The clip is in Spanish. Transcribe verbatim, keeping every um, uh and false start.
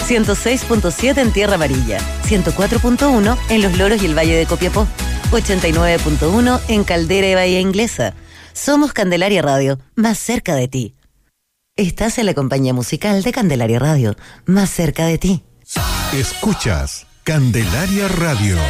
ciento seis punto siete en Tierra Amarilla, ciento cuatro punto uno en Los Loros y el Valle de Copiapó, ochenta y nueve punto uno en Caldera y Bahía Inglesa. Somos Candelaria Radio, más cerca de ti. Estás en la compañía musical de Candelaria Radio, más cerca de ti. Escuchas Candelaria Radio.